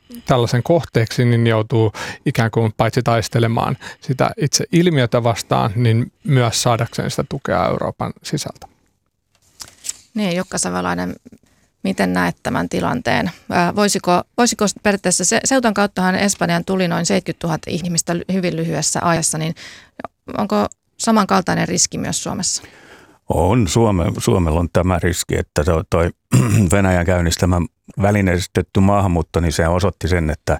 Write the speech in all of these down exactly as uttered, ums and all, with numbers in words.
tällaisen kohteeksi, niin joutuu ikään kuin paitsi taistelemaan sitä itse ilmiötä vastaan, niin myös saadakseen sitä tukea Euroopan sisältä. Niin, Jukka Savolainen, miten näet tämän tilanteen? Ää, voisiko, voisiko periaatteessa, se, Seutan kauttahan Espanjan tuli noin seitsemänkymmentätuhatta ihmistä hyvin lyhyessä ajassa, niin onko samankaltainen riski myös Suomessa? On. Suome, Suomella on tämä riski, että toi, toi Venäjän käynnistämä välineellistetty maahanmuutto, niin se osoitti sen, että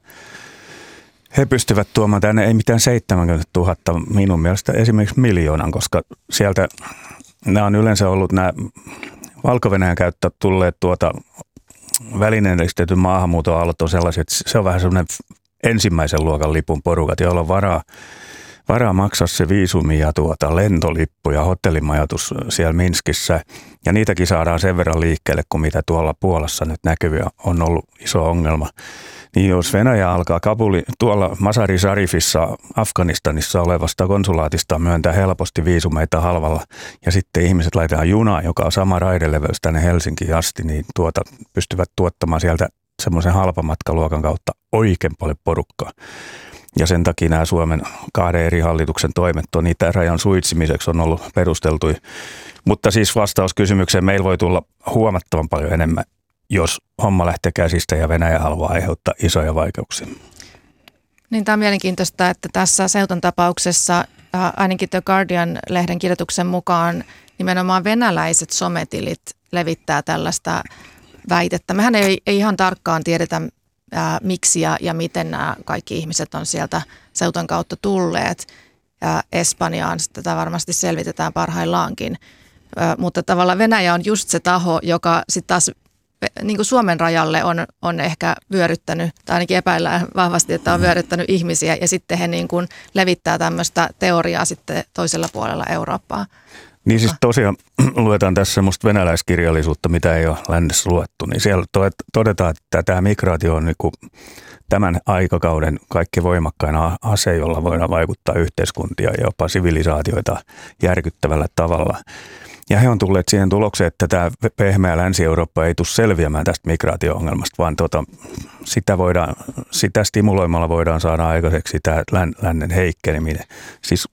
he pystyvät tuomaan tänne ei mitään seitsemänkymmentätuhatta, minun mielestä esimerkiksi miljoonan, koska sieltä nämä on yleensä ollut nämä Valko-Venäjän käyttä tulleet tuota välineellistetyn maahanmuuton aallot on sellaiset, että se on vähän semmoinen ensimmäisen luokan lipun porukat, joilla on varaa, varaa maksaa se viisumi ja tuota lentolippu ja hotellimajoitus siellä Minskissä. Ja niitäkin saadaan sen verran liikkeelle, kuin mitä tuolla Puolassa nyt näkyviä on ollut iso ongelma. Niin jos Venäjä alkaa Kabuli, tuolla Mazar-i Sharifissa Afganistanissa olevasta konsulaatista myöntää helposti viisumeita halvalla ja sitten ihmiset laitetaan junaan, joka on sama raideleveys tänne Helsinkiin asti, niin tuota, pystyvät tuottamaan sieltä semmoisen halpamatkaluokan kautta oikein paljon porukkaa. Ja sen takia nämä Suomen kahden eri hallituksen toimet on niitä rajan suitsimiseksi on ollut perusteltuja. Mutta siis vastaus kysymykseen, meillä voi tulla huomattavan paljon enemmän, jos homma lähtee käsistä ja Venäjä haluaa aiheuttaa isoja vaikeuksia. Niin, tämä on mielenkiintoista, että tässä Seutan tapauksessa ainakin The Guardian-lehden kirjoituksen mukaan nimenomaan venäläiset sometilit levittää tällaista väitettä. Mehän ei, ei ihan tarkkaan tiedetä, ää, miksi ja, ja miten nämä kaikki ihmiset on sieltä Seutan kautta tulleet ää, Espanjaan. Tätä varmasti selvitetään parhaillaankin. Ää, mutta tavallaan Venäjä on just se taho, joka sitten taas niin kuin Suomen rajalle on, on ehkä vyöryttänyt, tai ainakin epäillään vahvasti, että on vyöryttänyt ihmisiä, ja sitten he niin kuin levittää tämmöistä teoriaa sitten toisella puolella Eurooppaa. Niin siis tosiaan luetaan tässä semmoista venäläiskirjallisuutta, mitä ei ole lännessä luettu, niin siellä todetaan, että tämä migraatio on niin kuin tämän aikakauden kaikki voimakkain ase, jolla voidaan vaikuttaa yhteiskuntia ja jopa sivilisaatioita järkyttävällä tavalla. Ja he on tulleet siihen tulokseen, että tämä pehmeä Länsi-Eurooppa ei tule selviämään tästä migraatio-ongelmasta, vaan tuota, sitä, voidaan, sitä stimuloimalla voidaan saada aikaiseksi tämä lännen heikkeneminen. Siis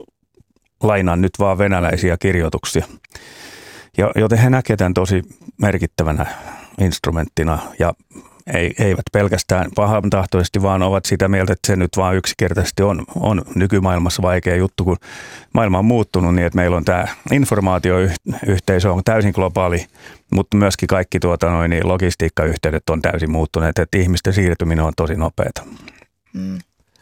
lainaan nyt vaan venäläisiä kirjoituksia. Ja, joten he näkevät tämän tosi merkittävänä instrumenttina ja ei, eivät pelkästään pahantahtoisesti, vaan ovat sitä mieltä, että se nyt vaan yksinkertaisesti on, on nykymaailmassa vaikea juttu, kun maailma on muuttunut niin, että meillä on tämä informaatioyhteisö on täysin globaali, mutta myöskin kaikki tuota, noin, niin logistiikkayhteydet on täysin muuttuneet, että ihmisten siirtyminen on tosi nopeata. Mm.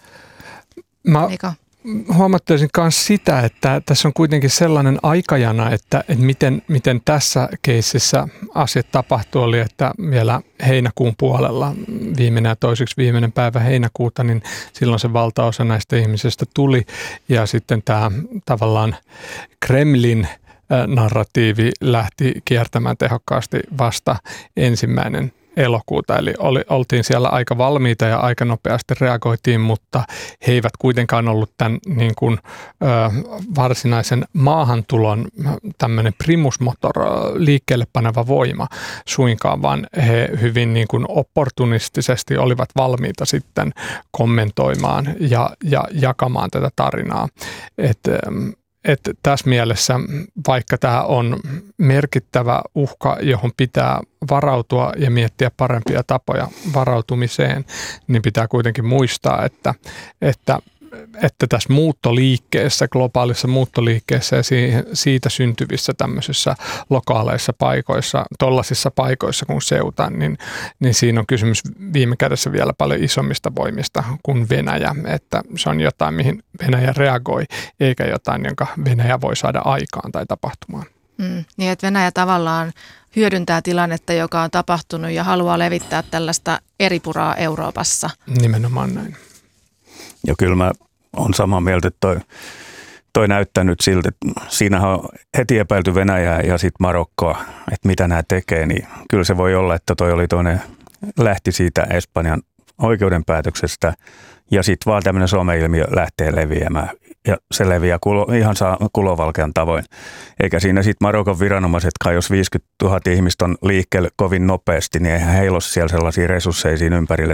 Mä huomattaisin myös sitä, että tässä on kuitenkin sellainen aikajana, että, että miten, miten tässä keississä asiat tapahtui, oli, että vielä heinäkuun puolella, viimeinen ja toiseksi viimeinen päivä heinäkuuta, niin silloin se valtaosa näistä ihmisistä tuli, ja sitten tämä tavallaan Kremlin narratiivi lähti kiertämään tehokkaasti vasta ensimmäinen elokuuta, eli oli, oltiin siellä aika valmiita ja aika nopeasti reagoitiin, mutta he eivät kuitenkaan ollut tämän niin kuin, ö, varsinaisen maahantulon tämmöinen primus motor, liikkeelle paneva voima suinkaan, vaan he hyvin niin kuin opportunistisesti olivat valmiita sitten kommentoimaan ja, ja jakamaan tätä tarinaa. Et, Että tässä mielessä, vaikka tämä on merkittävä uhka, johon pitää varautua ja miettiä parempia tapoja varautumiseen, niin pitää kuitenkin muistaa, että, että, että tässä muuttoliikkeessä, globaalissa muuttoliikkeessä ja siitä syntyvissä tämmöisissä lokaaleissa paikoissa, tollaisissa paikoissa kuin Ceuta, niin, niin siinä on kysymys viime kädessä vielä paljon isommista voimista kuin Venäjä, että se on jotain, mihin Venäjä reagoi, eikä jotain, jonka Venäjä voi saada aikaan tai tapahtumaan. Mm, niin, että Venäjä tavallaan hyödyntää tilannetta, joka on tapahtunut ja haluaa levittää tällaista eripuraa Euroopassa. Nimenomaan näin. Ja kyllä mä oon samaa mieltä, että toi, toi näyttää nyt siltä, että siinähän on heti epäilty Venäjää ja sitten Marokkoa, että mitä nämä tekee, niin kyllä se voi olla, että toi oli toinen, lähti siitä Espanjan oikeudenpäätöksestä ja sitten vaan tämmöinen someilmiö lähtee leviämään ja se leviää kulo, ihan saa kulovalkean tavoin. Eikä siinä sitten Marokon viranomaisetkaan, jos viisikymmentätuhatta ihmistä on liikkeelle kovin nopeasti, niin eihän heillä ole siellä sellaisia resursseja siinä ympärille